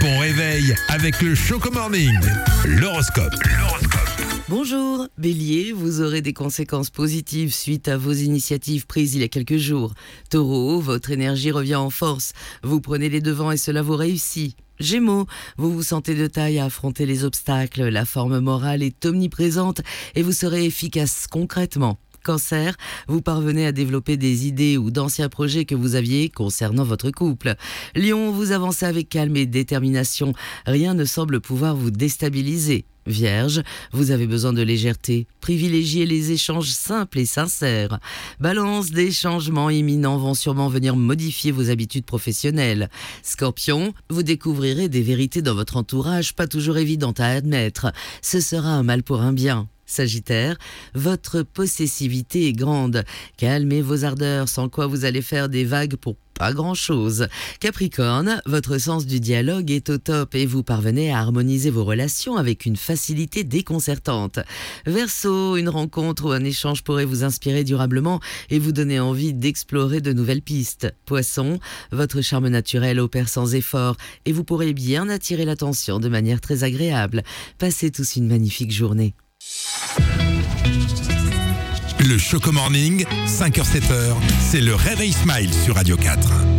Bon réveil avec le Choco Morning. L'horoscope. Bonjour, Bélier, vous aurez des conséquences positives suite à vos initiatives prises il y a quelques jours. Taureau, votre énergie revient en force, vous prenez les devants et cela vous réussit. Gémeaux, vous vous sentez de taille à affronter les obstacles, la forme morale est omniprésente et vous serez efficace concrètement. Cancer, vous parvenez à développer des idées ou d'anciens projets que vous aviez concernant votre couple. Lion, vous avancez avec calme et détermination, rien ne semble pouvoir vous déstabiliser. Vierge, vous avez besoin de légèreté, privilégiez les échanges simples et sincères. Balance, des changements imminents vont sûrement venir modifier vos habitudes professionnelles. Scorpion, vous découvrirez des vérités dans votre entourage pas toujours évidentes à admettre. Ce sera un mal pour un bien. Sagittaire, votre possessivité est grande. Calmez vos ardeurs, sans quoi vous allez faire des vagues pour pas grand-chose. Capricorne, votre sens du dialogue est au top et vous parvenez à harmoniser vos relations avec une facilité déconcertante. Verseau, une rencontre ou un échange pourrait vous inspirer durablement et vous donner envie d'explorer de nouvelles pistes. Poisson, votre charme naturel opère sans effort et vous pourrez bien attirer l'attention de manière très agréable. Passez tous une magnifique journée. Le Choco Morning, 5h-7h, c'est le réveil smile sur Radio 4.